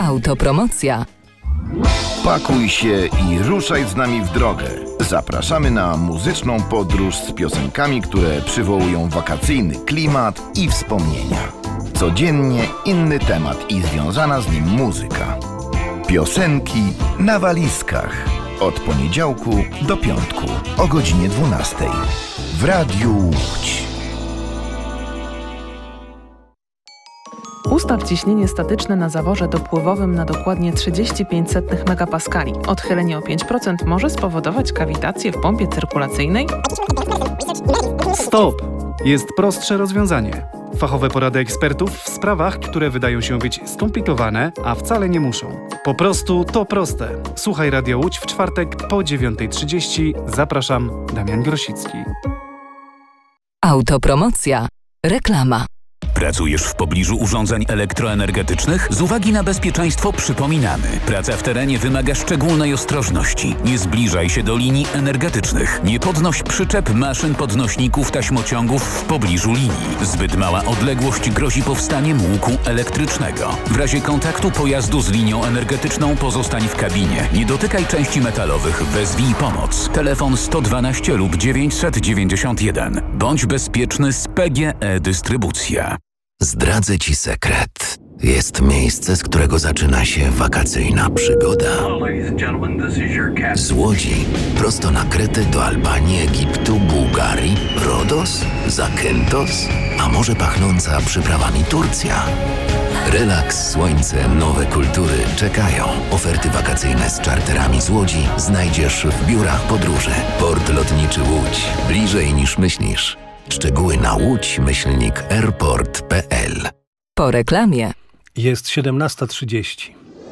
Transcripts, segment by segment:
Autopromocja. Pakuj się i ruszaj z nami w drogę. Zapraszamy na muzyczną podróż z piosenkami, które przywołują wakacyjny klimat i wspomnienia. Codziennie inny temat i związana z nim muzyka. Piosenki na walizkach. Od poniedziałku do piątku o godzinie 12 w Radiu Łódź. Ustaw ciśnienie statyczne na zaworze dopływowym na dokładnie 35 megapaskali. Odchylenie o 5% może spowodować kawitację w pompie cyrkulacyjnej. Stop! Jest prostsze rozwiązanie. Fachowe porady ekspertów w sprawach, które wydają się być skomplikowane, a wcale nie muszą. Po prostu to proste. Słuchaj Radio Łódź w czwartek po 9:30. Zapraszam, Damian Grosicki. Autopromocja. Reklama. Pracujesz w pobliżu urządzeń elektroenergetycznych? Z uwagi na bezpieczeństwo przypominamy. Praca w terenie wymaga szczególnej ostrożności. Nie zbliżaj się do linii energetycznych. Nie podnoś przyczep, maszyn, podnośników, taśmociągów w pobliżu linii. Zbyt mała odległość grozi powstaniem łuku elektrycznego. W razie kontaktu pojazdu z linią energetyczną pozostań w kabinie. Nie dotykaj części metalowych. Wezwij pomoc. Telefon 112 lub 991. Bądź bezpieczny z PGE Dystrybucja. Zdradzę Ci sekret. Jest miejsce, z którego zaczyna się wakacyjna przygoda. Z Łodzi prosto na Kretę do Albanii, Egiptu, Bułgarii, Rodos, Zakynthos, a może pachnąca przyprawami Turcja. Relaks, słońce, nowe kultury czekają. Oferty wakacyjne z czarterami z Łodzi znajdziesz w biurach podróży. Port Lotniczy Łódź. Bliżej niż myślisz. Szczegóły na łódź-airport.pl. Po reklamie. Jest 17:30.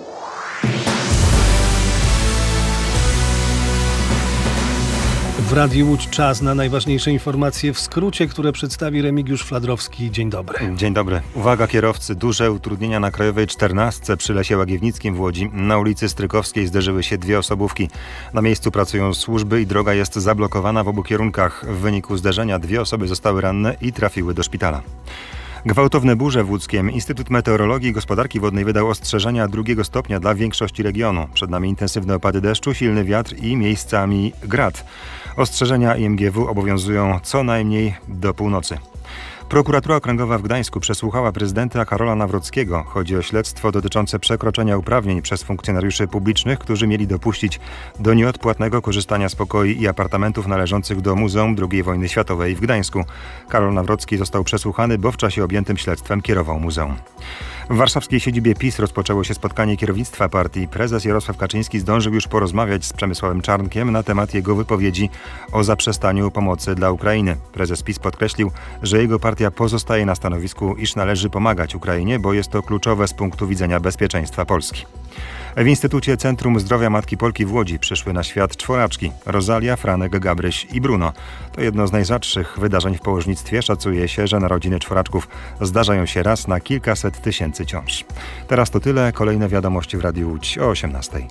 W Radiu Łódź czas na najważniejsze informacje w skrócie, które przedstawi Remigiusz Fladrowski. Dzień dobry. Dzień dobry. Uwaga kierowcy, duże utrudnienia na Krajowej 14 przy Lesie Łagiewnickim w Łodzi. Na ulicy Strykowskiej zderzyły się dwie osobówki. Na miejscu pracują służby i droga jest zablokowana w obu kierunkach. W wyniku zderzenia dwie osoby zostały ranne i trafiły do szpitala. Gwałtowne burze w Łódzkiem. Instytut Meteorologii i Gospodarki Wodnej wydał ostrzeżenia 2 stopnia dla większości regionu. Przed nami intensywne opady deszczu, silny wiatr i miejscami grad. Ostrzeżenia IMGW obowiązują co najmniej do północy. Prokuratura Okręgowa w Gdańsku przesłuchała prezydenta Karola Nawrockiego. Chodzi o śledztwo dotyczące przekroczenia uprawnień przez funkcjonariuszy publicznych, którzy mieli dopuścić do nieodpłatnego korzystania z pokoi i apartamentów należących do Muzeum II Wojny Światowej w Gdańsku. Karol Nawrocki został przesłuchany, bo w czasie objętym śledztwem kierował muzeum. W warszawskiej siedzibie PiS rozpoczęło się spotkanie kierownictwa partii. Prezes Jarosław Kaczyński zdążył już porozmawiać z Przemysławem Czarnkiem na temat jego wypowiedzi o zaprzestaniu pomocy dla Ukrainy. Prezes PiS podkreślił, że jego partia pozostaje na stanowisku, iż należy pomagać Ukrainie, bo jest to kluczowe z punktu widzenia bezpieczeństwa Polski. W Instytucie Centrum Zdrowia Matki Polki w Łodzi przyszły na świat czworaczki: Rosalia, Franek, Gabryś i Bruno. To jedno z najrzadszych wydarzeń w położnictwie. Szacuje się, że narodziny czworaczków zdarzają się raz na kilkaset tysięcy ciąż. Teraz to tyle. Kolejne wiadomości w Radiu Łódź o 18:00.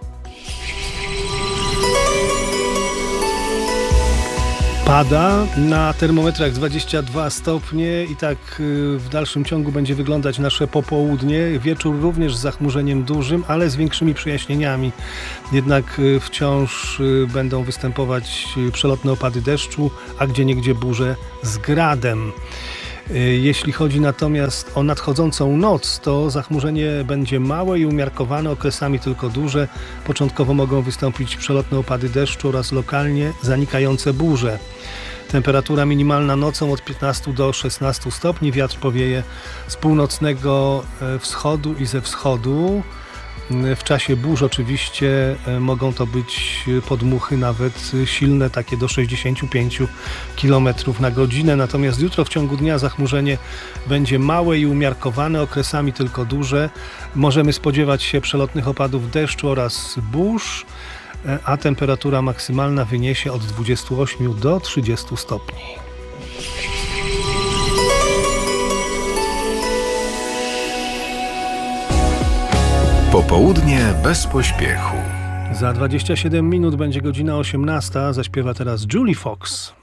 Pada, na termometrach 22 stopnie i tak w dalszym ciągu będzie wyglądać nasze popołudnie. Wieczór również z zachmurzeniem dużym, ale z większymi przejaśnieniami. Jednak wciąż będą występować przelotne opady deszczu, a gdzieniegdzie burze z gradem. Jeśli chodzi natomiast o nadchodzącą noc, to zachmurzenie będzie małe i umiarkowane, okresami tylko duże. Początkowo mogą wystąpić przelotne opady deszczu oraz lokalnie zanikające burze. Temperatura minimalna nocą od 15 do 16 stopni. Wiatr powieje z północnego wschodu i ze wschodu. W czasie burz oczywiście mogą to być podmuchy nawet silne, takie do 65 km na godzinę. Natomiast jutro w ciągu dnia zachmurzenie będzie małe i umiarkowane, okresami tylko duże. Możemy spodziewać się przelotnych opadów deszczu oraz burz, a temperatura maksymalna wyniesie od 28 do 30 stopni. Popołudnie bez pośpiechu. Za 27 minut będzie godzina 18. Zaśpiewa teraz Julie Fox.